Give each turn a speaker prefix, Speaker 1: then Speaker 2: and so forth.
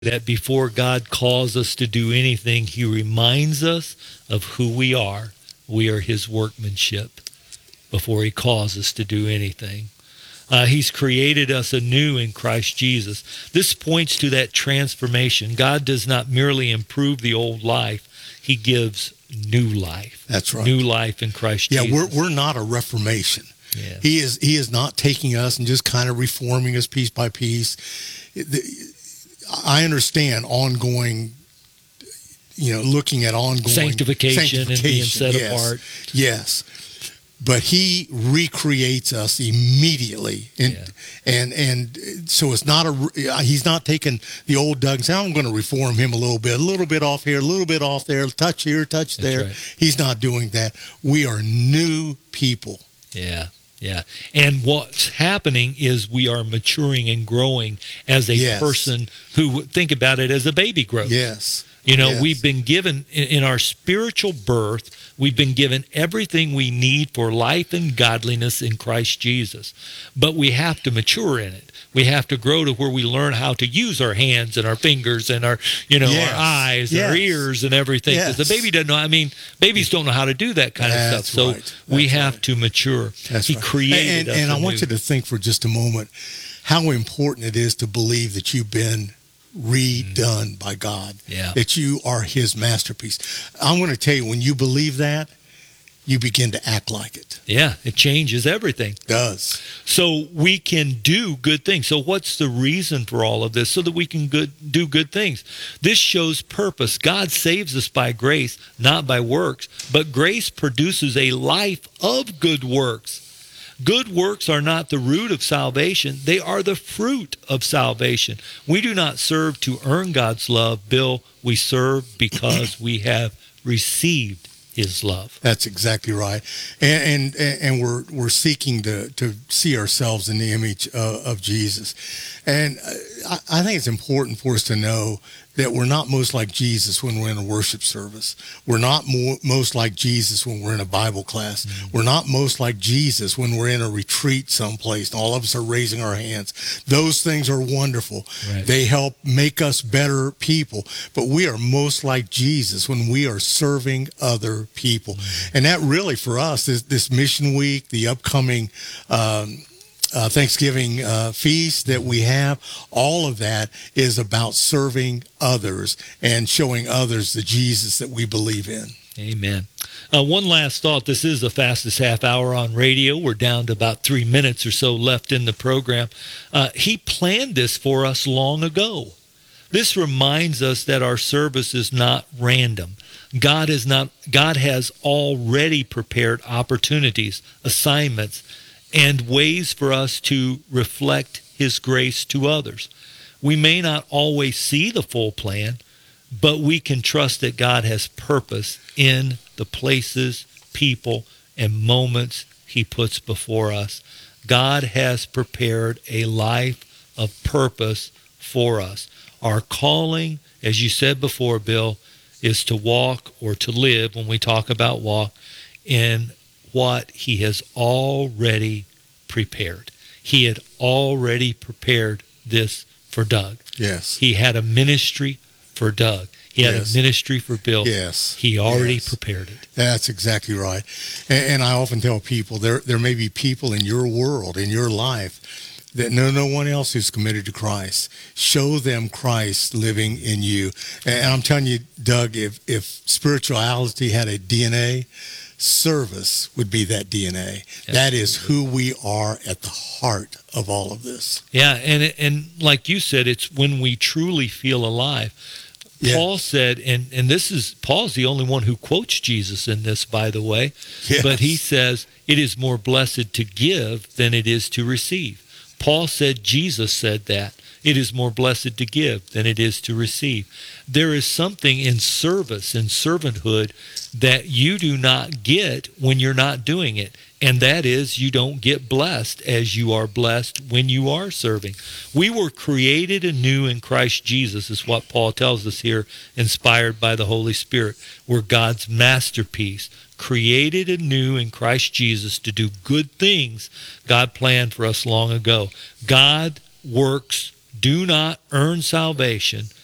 Speaker 1: that before God calls us to do anything, he reminds us of who we are. We are his workmanship before he calls us to do anything. He's created us anew in Christ Jesus. This points to that transformation. God does not merely improve the old life. He gives new life.
Speaker 2: That's right.
Speaker 1: New life in Christ Jesus.
Speaker 2: Yeah, we're not a reformation.
Speaker 1: Yeah.
Speaker 2: He is not taking us and just kind of reforming us piece by piece. I understand ongoing, looking at ongoing
Speaker 1: sanctification and being set apart.
Speaker 2: Yes. But he recreates us immediately, and so it's not he's not taking the old Doug and saying, I'm going to reform him a little bit off here, a little bit off there, touch here, touch there.
Speaker 1: Right.
Speaker 2: He's not doing that. We are new people.
Speaker 1: Yeah. Yeah. And what's happening is we are maturing and growing as a person who, think about it, as a baby grows.
Speaker 2: Yes.
Speaker 1: We've been given, in our spiritual birth, we've been given everything we need for life and godliness in Christ Jesus. But we have to mature in it. We have to grow to where we learn how to use our hands and our fingers and our, our eyes and our ears and everything. Because the baby doesn't know. Babies don't know how to do that kind of stuff. So we have to mature. He created us.
Speaker 2: And I want you to think for just a moment how important it is to believe that you've been redone by God, that you are his masterpiece. I'm going to tell you, when you believe that, you begin to act like it.
Speaker 1: Yeah, it changes everything.
Speaker 2: It does.
Speaker 1: So we can do good things. So what's the reason for all of this? So that we can do good things. This shows purpose. God saves us by grace, not by works, but grace produces a life of good works. Good works are not the root of salvation. They are the fruit of salvation. We do not serve to earn God's love, Bill. We serve because we have received his love.
Speaker 2: That's exactly right. And we're seeking to see ourselves in the image of Jesus. And I think it's important for us to know that we're not most like Jesus when we're in a worship service. We're not most like Jesus when we're in a Bible class. Mm-hmm. We're not most like Jesus when we're in a retreat someplace and all of us are raising our hands. Those things are wonderful. Right. They help make us better people. But we are most like Jesus when we are serving other people. Mm-hmm. And that really, for us, is this Mission Week, the upcoming Thanksgiving feast that we have, all of that is about serving others and showing others the Jesus that we believe in.
Speaker 1: Amen. One last thought. This is the fastest half hour on radio. We're down to about 3 minutes or so left in the program. He planned this for us long ago. This reminds us that our service is not random. God has already prepared opportunities, assignments, and ways for us to reflect his grace to others. We may not always see the full plan, but we can trust that God has purpose in the places, people, and moments he puts before us. God has prepared a life of purpose for us. Our calling, as you said before, Bill, is to walk or to live, when we talk about walk, in what he has already prepared. He had already prepared this for Doug.
Speaker 2: Yes.
Speaker 1: He had a ministry for Doug. He had a ministry for Bill.
Speaker 2: Yes.
Speaker 1: He already prepared it.
Speaker 2: That's exactly right. And I often tell people, there may be people in your world, in your life, that know no one else who's committed to Christ. Show them Christ living in you. And I'm telling you, Doug, if spirituality had a DNA, service would be that DNA. Absolutely. That is who we are at the heart of all of this.
Speaker 1: Yeah, and like you said, it's when we truly feel alive. Yeah. Paul said, and Paul's the only one who quotes Jesus in this, by the way, but he says, it is more blessed to give than it is to receive. Paul said, Jesus said that. It is more blessed to give than it is to receive. There is something in service and servanthood that you do not get when you're not doing it. And that is, you don't get blessed as you are blessed when you are serving. We were created anew in Christ Jesus, is what Paul tells us here, inspired by the Holy Spirit. We're God's masterpiece, created anew in Christ Jesus to do good things God planned for us long ago. God works do not earn salvation.